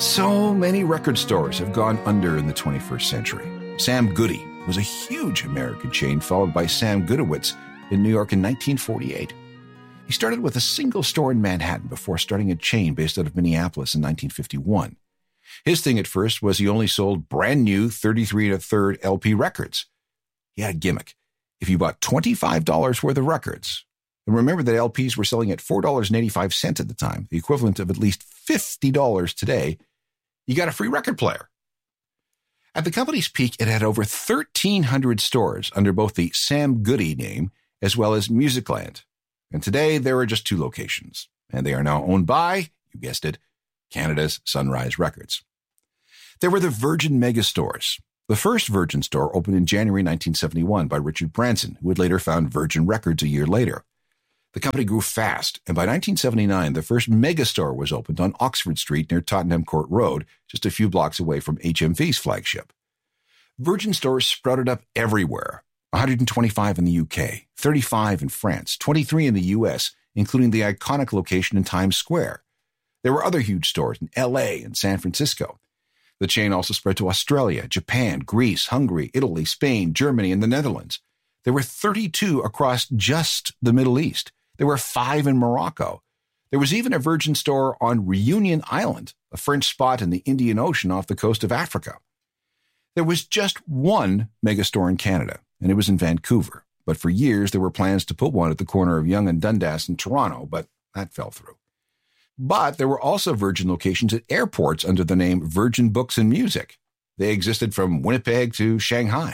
So many record stores have gone under in the 21st century. Sam Goody was a huge American chain, followed by Sam Goodowitz in New York in 1948. He started with a single store in Manhattan before starting a chain based out of Minneapolis in 1951. His thing at first was he only sold brand new 33 1/3 LP records. He had a gimmick. If you bought $25 worth of records, and remember that LPs were selling at $4.85 at the time, the equivalent of at least $50 today, you got a free record player. At the company's peak, it had over 1,300 stores under both the Sam Goody name as well as Musicland. And today, there are just 2 locations, and they are now owned by, you guessed it, Canada's Sunrise Records. There were the Virgin Megastores. The first Virgin store opened in January 1971 by Richard Branson, who would later found Virgin Records a year later. The company grew fast, and by 1979, the first Megastore was opened on Oxford Street near Tottenham Court Road, just a few blocks away from HMV's flagship. Virgin stores sprouted up everywhere, 125 in the UK, 35 in France, 23 in the US, including the iconic location in Times Square. There were other huge stores in LA and San Francisco. The chain also spread to Australia, Japan, Greece, Hungary, Italy, Spain, Germany, and the Netherlands. There were 32 across just the Middle East. There were 5 in Morocco. There was even a Virgin store on Reunion Island, a French spot in the Indian Ocean off the coast of Africa. There was just one megastore in Canada, and it was in Vancouver. But for years, there were plans to put one at the corner of Yonge and Dundas in Toronto, but that fell through. But there were also Virgin locations at airports under the name Virgin Books and Music. They existed from Winnipeg to Shanghai.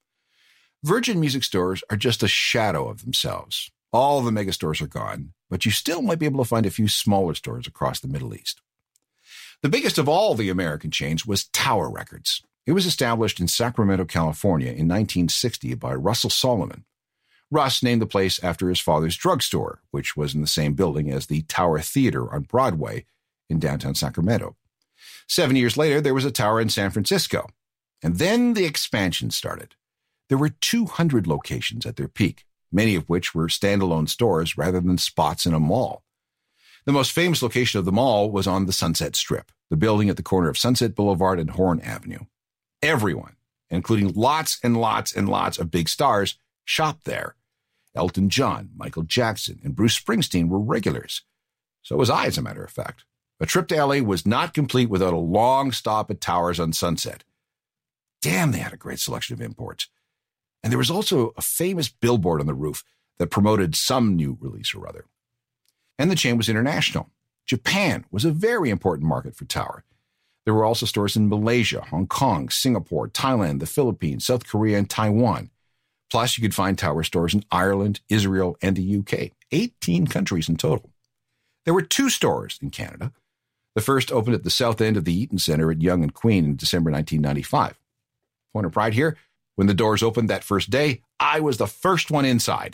Virgin music stores are just a shadow of themselves. All the megastores are gone, but you still might be able to find a few smaller stores across the Middle East. The biggest of all the American chains was Tower Records. It was established in Sacramento, California in 1960 by Russell Solomon. Russ named the place after his father's drugstore, which was in the same building as the Tower Theater on Broadway in downtown Sacramento. 7 years later, there was a tower in San Francisco. And then the expansion started. There were 200 locations at their peak, many of which were standalone stores rather than spots in a mall. The most famous location of them all was on the Sunset Strip, the building at the corner of Sunset Boulevard and Horn Avenue. Everyone, including lots and lots and lots of big stars, shopped there. Elton John, Michael Jackson, and Bruce Springsteen were regulars. So was I, as a matter of fact. A trip to LA was not complete without a long stop at Towers on Sunset. Damn, they had a great selection of imports. And there was also a famous billboard on the roof that promoted some new release or other. And the chain was international. Japan was a very important market for Tower. There were also stores in Malaysia, Hong Kong, Singapore, Thailand, the Philippines, South Korea, and Taiwan. Plus, you could find Tower stores in Ireland, Israel, and the UK, 18 countries in total. There were 2 stores in Canada. The first opened at the south end of the Eaton Centre at Yonge and Queen in December 1995. Point of pride here, when the doors opened that first day, I was the first one inside.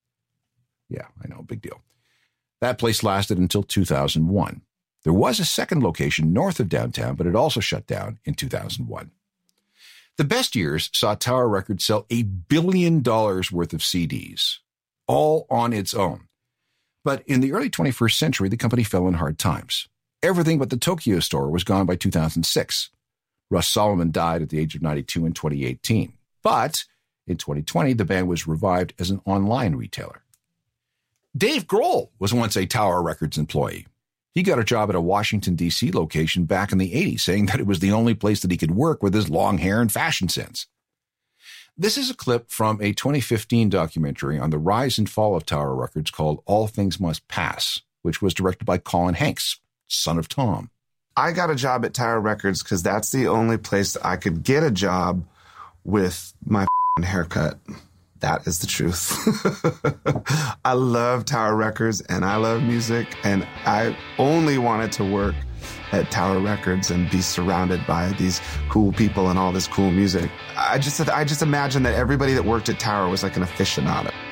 Yeah, I know, big deal. That place lasted until 2001. There was a second location north of downtown, but it also shut down in 2001. The best years saw Tower Records sell $1 billion worth of CDs, all on its own. But in the early 21st century, the company fell in hard times. Everything but the Tokyo store was gone by 2006. Russ Solomon died at the age of 92 in 2018. But in 2020, the band was revived as an online retailer. Dave Grohl was once a Tower Records employee. He got a job at a Washington, D.C. location back in the 80s, saying that it was the only place that he could work with his long hair and fashion sense. This is a clip from a 2015 documentary on the rise and fall of Tower Records called All Things Must Pass, which was directed by Colin Hanks, son of Tom. I got a job at Tower Records because that's the only place I could get a job with my haircut. That is the truth. I love Tower Records and I love music, and I only wanted to work at Tower Records and be surrounded by these cool people and all this cool music. I just imagine that everybody that worked at Tower was like an aficionado.